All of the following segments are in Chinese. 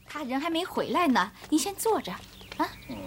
他人还没回来呢，您先坐着，啊。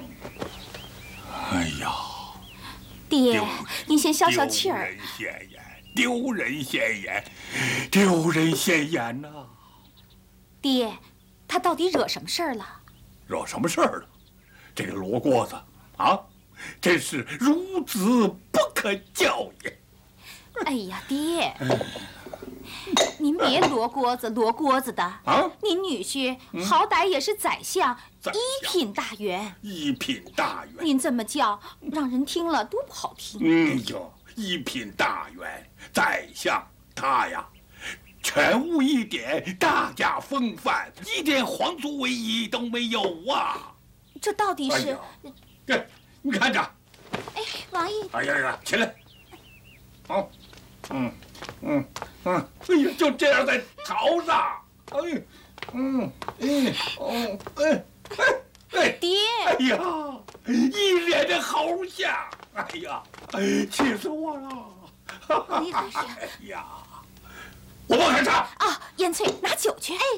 哎呀， 爹，您先消消气儿。 丢人现眼，丢人现眼呐！ 爹，他到底惹什么事儿了？ 惹什么事儿了？这个罗锅子啊，真是孺子不可教也。 哎呀，爹，您别罗锅子的啊！您女婿好歹也是宰相，一品大员。 一品大员， 您这么叫，让人听了多不好听。 一品大员，宰相，他呀，全无一点大家风范，一点皇族威仪都没有啊！ 这到底是？ 对，你看着。 哎，王爷。 哎呀，起来。好。哎呀，就这样在朝上， 爹， 哎呀，一脸的猴相，哎呀，气死我了！ 你可是？ 哎呀，我不喝茶啊，燕翠，拿酒去。哎，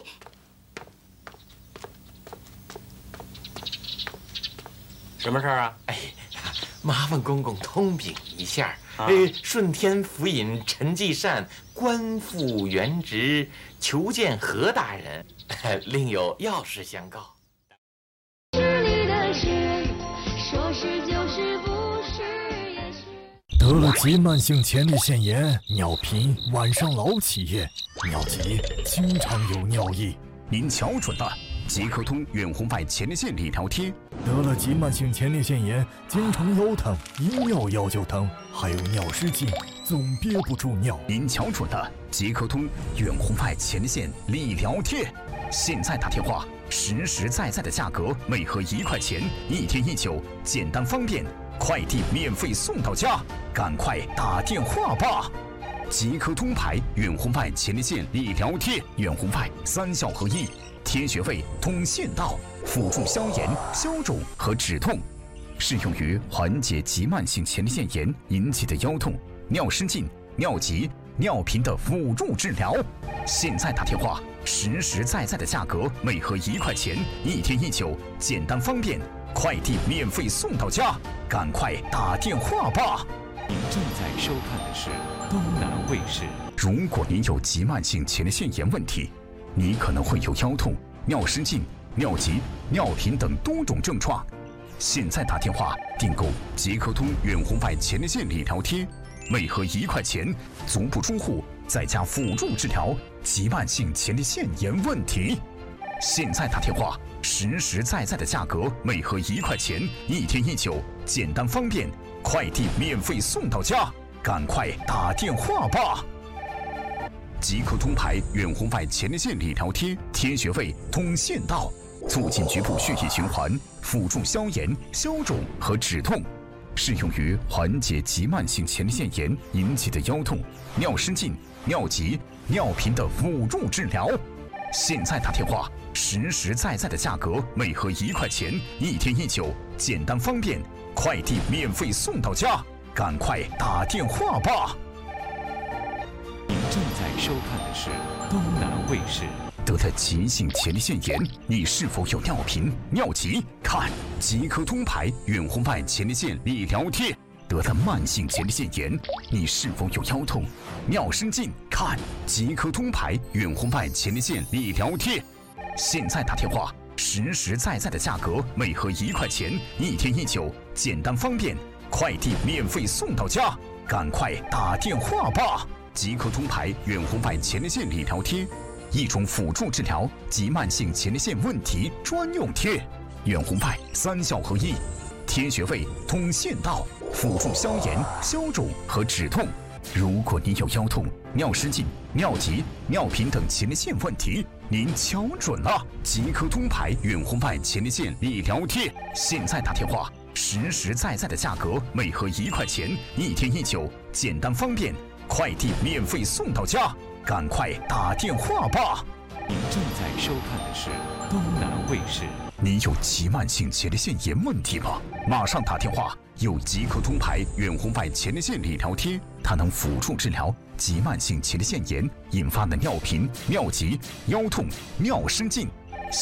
什么事儿啊？哎，麻烦公公通禀一下。顺天府尹陈继善官复原职，求见何大人，另有要事相告。 是你的事，说是就是，不是也是。 得了急慢性前列腺炎，尿频，晚上老起夜，尿急，经常有尿意。 您瞧准了，即刻通远红外前列腺理疗贴。 得了急慢性前列腺炎，经常腰疼，一尿腰就疼，还有尿失禁，总憋不住尿。 您瞧准了，即刻通远红外前列腺理疗贴。现在打电话，实实在在的价格，每盒1块钱，1天1酒，简单方便，快递免费送到家，赶快打电话吧！即刻通牌远红外前列腺理疗贴，远红外3效合一。贴穴位通腺道，辅助消炎、消肿和止痛，适用于缓解急慢性前列腺炎引起的腰痛、尿失禁、尿急、尿频的辅助治疗。现在打电话，实实在在的价格，每盒1块钱，1天1酒，简单方便，快递免费送到家，赶快打电话吧！ 您正在收看的是东南卫视。 如果您有急慢性前列腺炎问题，你可能会有腰痛、尿失禁、尿急、尿频等多种症状。现在打电话订购即刻通远红外前列腺理疗贴，每盒1块钱，足不出户，在家辅助治疗急慢性前列腺炎问题。现在打电话，实实在在的价格，每盒1块钱，1天1酒，简单方便，快递免费送到家，赶快打电话吧！即刻通牌远红外前列腺理疗贴，贴穴位通腺道，促进局部血液循环，辅助消炎、消肿和止痛，适用于缓解急慢性前列腺炎引起的腰痛、尿失禁、尿急、尿频的辅助治疗。现在打电话，实实在在的价格，每盒1块钱，1天1酒，简单方便，快递免费送到家，赶快打电话吧！ 您正在收看的是东南卫视。 得了急性前列腺炎，你是否有尿频、尿急？看即刻通牌远红外前列腺理疗贴。得了慢性前列腺炎，你是否有腰痛、尿失禁？看即刻通牌远红外前列腺理疗贴。现在打电话，实实在在的价格，每盒1块钱，1天1酒，简单方便，快递免费送到家，赶快打电话吧！即刻通牌远红外前列腺理疗贴，一种辅助治疗急慢性前列腺问题专用贴，远红外3效合一，贴穴位通腺道，辅助消炎、消肿和止痛。如果你有腰痛、尿失禁、尿急、尿频等前列腺问题，您瞧准了，即刻通牌远红外前列腺理疗贴。现在打电话，实实在在的价格，每盒1块钱，1天1酒，简单方便，快递免费送到家，赶快打电话吧！ 您正在收看的是东南卫视。 你有急慢性前列腺炎问题吗？马上打电话，有即刻通牌远红外前列腺理疗贴，它能辅助治疗急慢性前列腺炎引发的尿频、尿急、腰痛、尿失禁、